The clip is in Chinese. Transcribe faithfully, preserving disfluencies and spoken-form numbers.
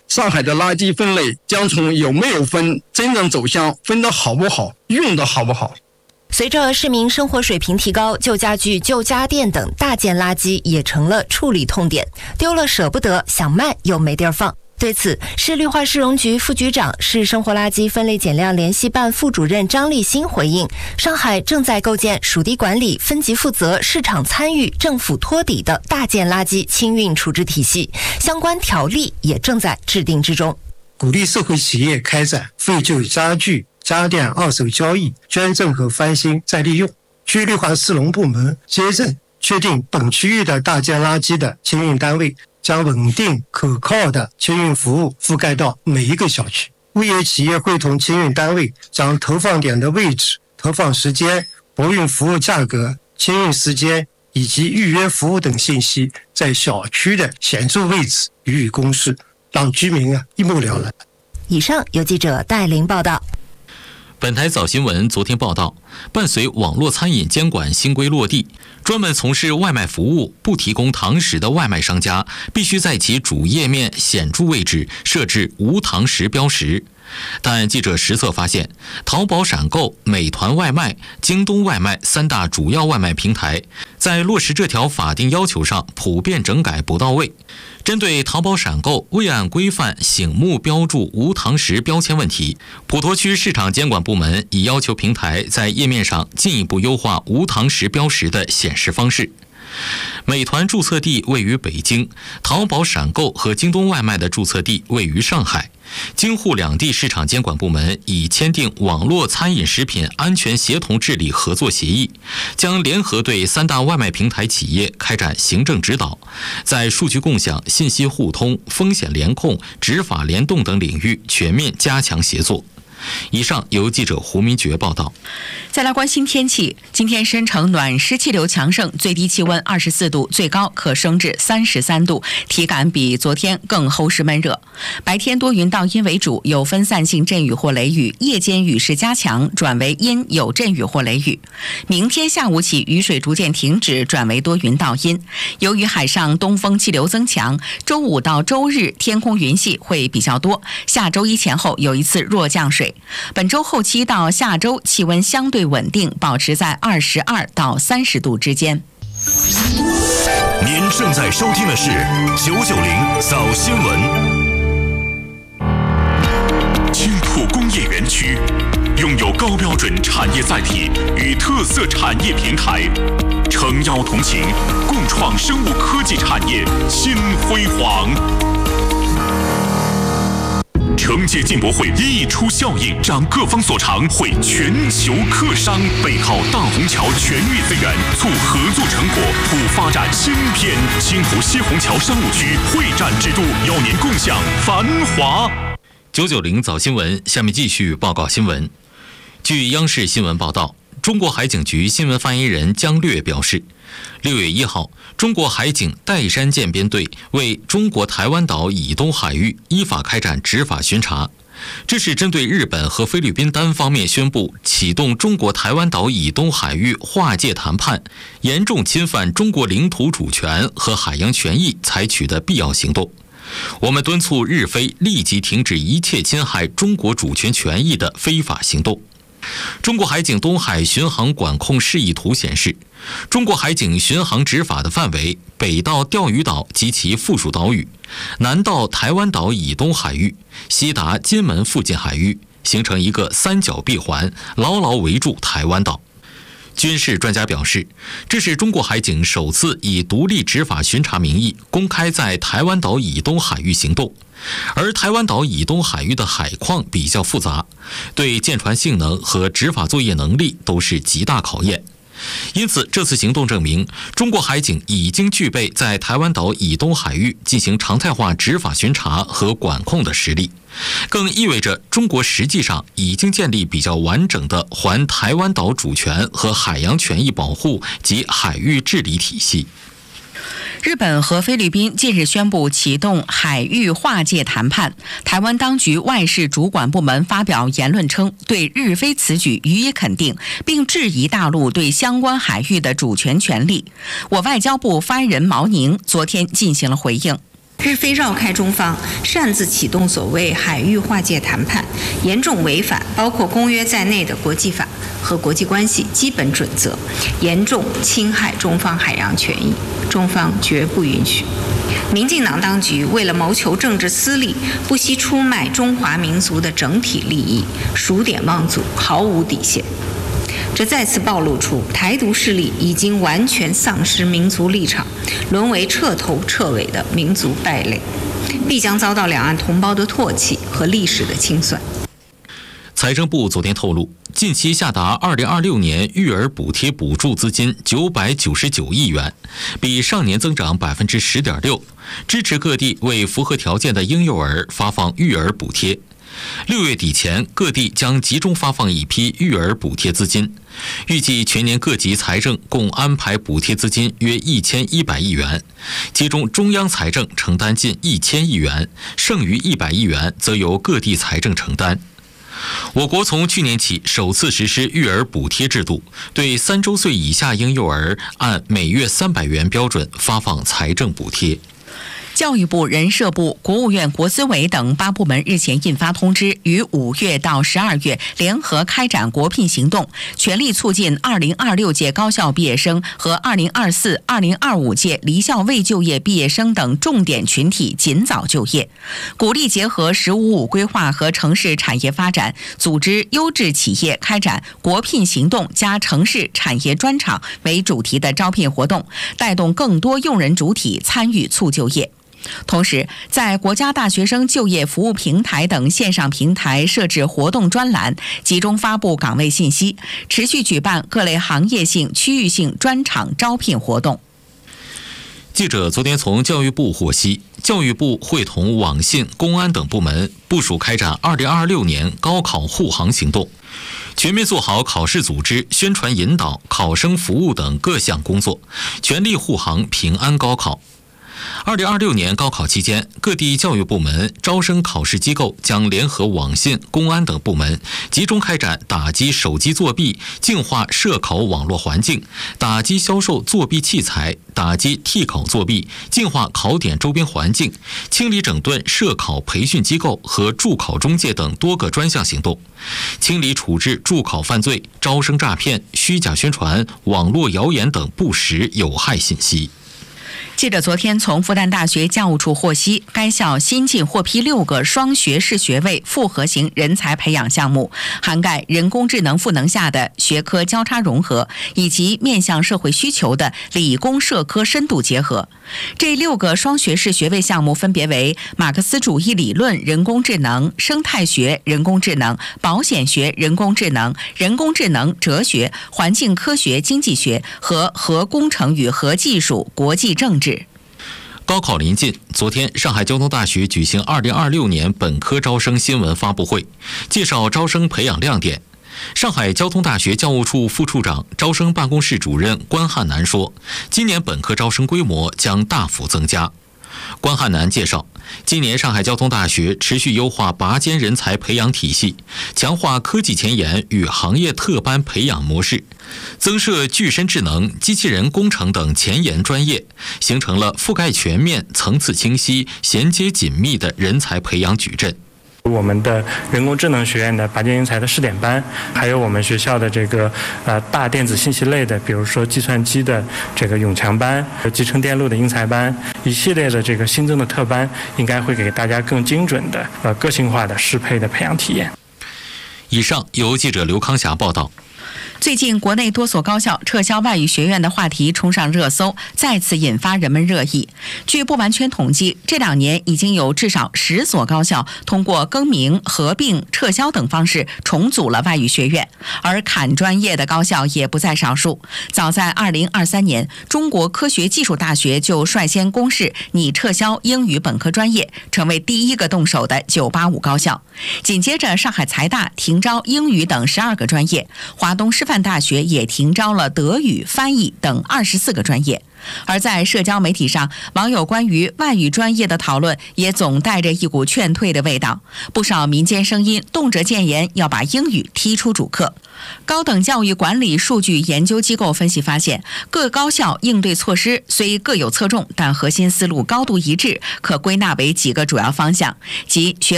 上海的垃圾分类将从有没有分，真正走向分得好不好，用得好不好。 随着市民生活水平提高，旧家具、旧家电等大件垃圾也成了处理痛点，丢了舍不得，想卖又没地儿放。对此，市绿化市容局副局长、市生活垃圾分类减量联系办副主任张立新回应：上海正在构建属地管理、分级负责、市场参与、政府托底的大件垃圾清运处置体系，相关条例也正在制定之中。 鼓励社会企业开展废旧家具、家电二手交易、捐赠和翻新再利用。区绿化市容部门接着确定本区域的大件垃圾的清运单位，将稳定可靠的清运服务覆盖到每一个小区。物业企业会同清运单位将投放点的位置、投放时间、泊运服务价格、清运时间以及预约服务等信息在小区的显著位置予以公示，让居民啊一目了然。 以上由记者戴琳报道。 本台早新闻昨天报道，伴随网络餐饮监管新规落地，专门从事外卖服务不提供堂食的外卖商家必须在其主页面显著位置设置无堂食标识。但记者实测发现，淘宝闪购、美团外卖、京东外卖三大主要外卖平台在落实这条法定要求上普遍整改不到位。针对淘宝闪购未按规范醒目标注无堂食标签问题，普陀区市场监管部门已要求平台在页面上进一步优化无堂食标识的显示方式。美团注册地位于北京，淘宝闪购和京东外卖的注册地位于上海。京沪两地市场监管部门已签订网络餐饮食品安全协同治理合作协议，将联合对三大外卖平台企业开展行政指导，在数据共享、信息互通、风险联控、执法联动等领域全面加强协作。以上由记者胡明珏报道。 再来关心天气，今天申城暖湿气流强盛，最低气温二十四度，最高可升至三十三度，体感比昨天更齁湿闷热。白天多云到阴为主，有分散性阵雨或雷雨，夜间雨势加强，转为阴有阵雨或雷雨。明天下午起雨水逐渐停止，转为多云到阴。由于海上东风气流增强，周五到周日天空云系会比较多，下周一前后有一次弱降水。本周后期到下周气温相对稳定，保持在二十二到三十度之间。 您正在收听的是九九零早新闻。青浦工业园区拥有高标准产业载体与特色产业平台，诚邀同行，共创生物科技产业新辉煌。承接进博会溢出效应，长各方所长，汇全球客商，背靠大虹桥全域资源，促合作成果，促发展新篇。青浦西虹桥商务区会展制度，邀您共享繁华。 九九零早新闻，下面继续报告新闻。据央视新闻报道，中国海警局新闻发言人姜略表示，六月一号，中国海警岱山舰编队为中国台湾岛以东海域依法开展执法巡查。这是针对日本和菲律宾单方面宣布启动中国台湾岛以东海域划界谈判，严重侵犯中国领土主权和海洋权益采取的必要行动。我们敦促日菲立即停止一切侵害中国主权权益的非法行动。中国海警东海巡航管控示意图显示，中国海警巡航执法的范围北到钓鱼岛及其附属岛屿，南到台湾岛以东海域，西达金门附近海域，形成一个三角闭环，牢牢围住台湾岛。军事专家表示，这是中国海警首次以独立执法巡查名义公开在台湾岛以东海域行动。而台湾岛以东海域的海况比较复杂，对舰船性能和执法作业能力都是极大考验。因此，这次行动证明，中国海警已经具备在台湾岛以东海域进行常态化执法巡查和管控的实力，更意味着中国实际上已经建立比较完整的环台湾岛主权和海洋权益保护及海域治理体系。 日本和菲律宾近日宣布启动海域划界谈判，台湾当局外事主管部门发表言论称，对日菲此举予以肯定，并质疑大陆对相关海域的主权权利。我外交部发言人毛宁昨天进行了回应。 日非绕开中方，擅自启动所谓海域划界谈判，严重违反包括公约在内的国际法和国际关系基本准则，严重侵害中方海洋权益，中方绝不允许。民进党当局为了谋求政治私利，不惜出卖中华民族的整体利益，数典忘祖，毫无底线。这再次暴露出台独势力已经完全丧失民族立场，沦为彻头彻尾的民族败类，必将遭到两岸同胞的唾弃和历史的清算。 财政部昨天透露，近期下达二零二六年育儿补贴补助资金九百九十九亿元，比上年增长百分之十点六，支持各地为符合条件的婴幼儿发放育儿补贴。六月底前，各地将集中发放一批育儿补贴资金，预计全年各级财政共安排补贴资金约一千一百亿元，其中中央财政承担近一千亿元，剩余一百亿元则由各地财政承担。我国从去年起首次实施育儿补贴制度，对三周岁以下婴幼儿按每月三百元标准发放财政补贴。 教育部、人社部、国务院国资委等八部门日前印发通知，于五月到十二月联合开展国聘行动，全力促进二零二六届高校毕业生和二零二四、二零二五届离校未就业毕业生等重点群体尽早就业，鼓励结合“十五五”规划和城市产业发展，组织优质企业开展国聘行动加城市产业专场为主题的招聘活动，带动更多用人主体参与促就业。同时，在国家大学生就业服务平台等线上平台设置活动专栏，集中发布岗位信息，持续举办各类行业性、区域性专场招聘活动。 记者昨天从教育部获悉，教育部会同网信、公安等部门部署开展二零二六年高考护航行动，全面做好考试组织、宣传引导、考生服务等各项工作，全力护航平安高考。二零二六年高考期间，各地教育部门、招生考试机构将联合网信、公安等部门，集中开展打击手机作弊、净化涉考网络环境，打击销售作弊器材，打击替考作弊，净化考点周边环境，清理整顿涉考培训机构和助考中介等多个专项行动，清理处置助考犯罪、招生诈骗、虚假宣传、网络谣言等不实有害信息。 记者昨天从复旦大学教务处获悉，该校新近获批六个双学士学位复合型人才培养项目，涵盖人工智能赋能下的学科交叉融合，以及面向社会需求的理工社科深度结合。这六个双学士学位项目分别为马克思主义理论人工智能、生态学人工智能、保险学人工智能、人工智能哲学、环境科学经济学和核工程与核技术国际政治。 高考临近，昨天上海交通大学举行二零二六年本科招生新闻发布会，介绍招生培养亮点。上海交通大学教务处副处长、招生办公室主任关汉南说，今年本科招生规模将大幅增加。关汉南介绍，今年上海交通大学持续优化拔尖人才培养体系，强化科技前沿与行业特班培养模式，增设具身智能、机器人工程等前沿专业，形成了覆盖全面、层次清晰、衔接紧密的人才培养矩阵。 我们的人工智能学院的拔尖人才的试点班，还有我们学校的这个呃大电子信息类的，比如说计算机的这个永强班、集成电路的英才班，一系列的这个新增的特班，应该会给大家更精准的呃个性化的适配的培养体验。 以上由记者刘康霞报道。 最近，国内多所高校撤销外语学院的话题冲上热搜，再次引发人们热议。据不完全统计，这两年已经有至少十所高校通过更名、合并、撤销等方式重组了外语学院，而砍专业的高校也不在少数。早在二零二三年，中国科学技术大学就率先公示拟撤销英语本科专业，成为第一个动手的九八五高校。紧接着，上海财大停招英语等十二个专业，华东师范范大学也停招了德语、翻译等二十四个专业。而在社交媒体上，网友关于外语专业的讨论也总带着一股劝退的味道，不少民间声音动辄建言要把英语踢出主课。高等教育管理数据研究机构分析发现，各高校应对措施虽各有侧重，但核心思路高度一致，可归纳为几个主要方向，即学